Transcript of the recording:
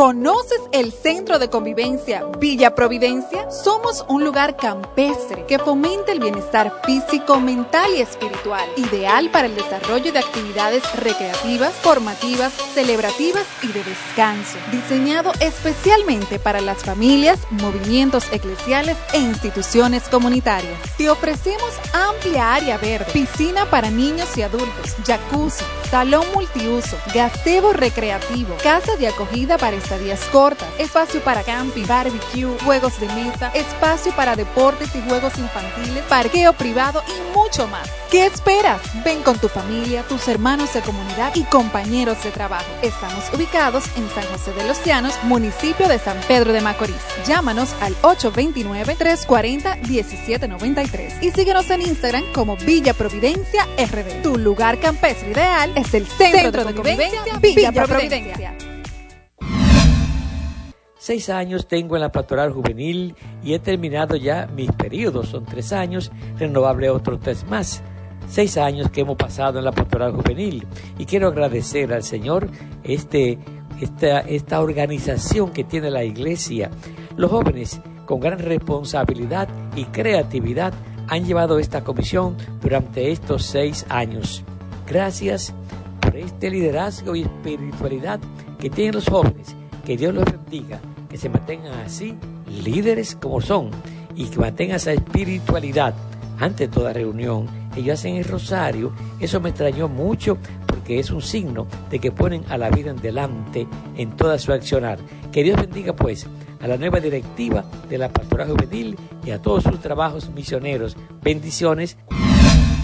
¿Conoces el Centro de Convivencia Villa Providencia? Somos un lugar campestre que fomenta el bienestar físico, mental y espiritual, ideal para el desarrollo de actividades recreativas, formativas, celebrativas y de descanso, diseñado especialmente para las familias, movimientos eclesiales e instituciones comunitarias. Te ofrecemos amplia área verde, piscina para niños y adultos, jacuzzi, salón multiuso, gazebo recreativo, casa de acogida para estadías cortas, espacio para camping, barbecue, juegos de mesa, espacio para deportes y juegos infantiles, parqueo privado y mucho más. ¿Qué esperas? Ven con tu familia, tus hermanos de comunidad y compañeros de trabajo. Estamos ubicados en San José de los Llanos, municipio de San Pedro de Macorís. Llámanos al 829-340-1793 y síguenos en Instagram como Villa Providencia RD. Tu lugar campestre ideal es el Centro de Convivencia Villa Providencia. 6 años tengo en la pastoral juvenil y he terminado ya mis periodos. Son 3 años, renovable otros 3 más. 6 años que hemos pasado en la pastoral juvenil y quiero agradecer al Señor esta organización que tiene la iglesia. Los jóvenes con gran responsabilidad y creatividad han llevado esta comisión durante estos 6 años. Gracias por este liderazgo y espiritualidad que tienen los jóvenes. Que Dios los bendiga, que se mantengan así, líderes como son, y que mantengan esa espiritualidad. Ante toda reunión, ellos hacen el rosario. Eso me extrañó mucho porque es un signo de que ponen a la vida en delante en toda su accionar. Que Dios bendiga pues a la nueva directiva de la pastoral juvenil y a todos sus trabajos misioneros. Bendiciones.